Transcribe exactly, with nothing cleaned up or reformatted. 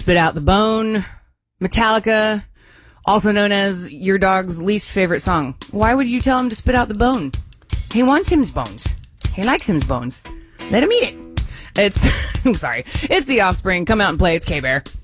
Spit Out the Bone, Metallica, also known as your dog's least favorite song. Why would you tell him to spit out the bone? He wants him's bones. He likes him's bones. Let him eat it. It's, I'm sorry. It's The Offspring. Come out and play. It's K-Bear.